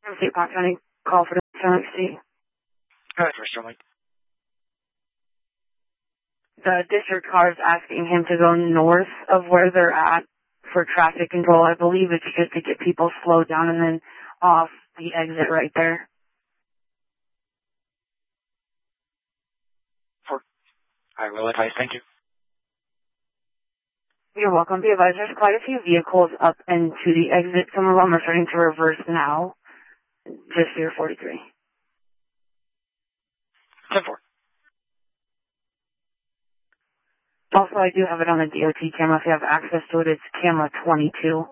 State Park County, call for the Sterling State. Go ahead, Mr. Sterling. The district car is asking him to go north of where they're at for traffic control. I believe it's just to get people slowed down and then off the exit right there. I will advise. Thank you. You're welcome. Be advised, there's quite a few vehicles up and to the exit. Some of them are starting to reverse now. Just here, 43. 10-4. Also, I do have it on the DOT camera. If you have access to it, it's camera 22.